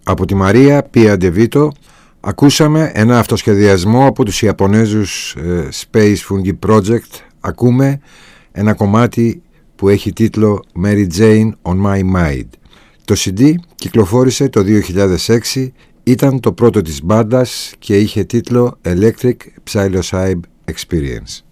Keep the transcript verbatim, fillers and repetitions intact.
Από τη Μαρία Πία Ντεβίτο ακούσαμε ένα αυτοσχεδιασμό από τους Ιαπωνέζους ε, Space Fungi Project. Ακούμε ένα κομμάτι που έχει τίτλο Mary Jane on My Mind. Το σι ντι κυκλοφόρησε το δύο χιλιάδες έξι, ήταν το πρώτο της μπάντας και είχε τίτλο Electric Psilocybe Experience.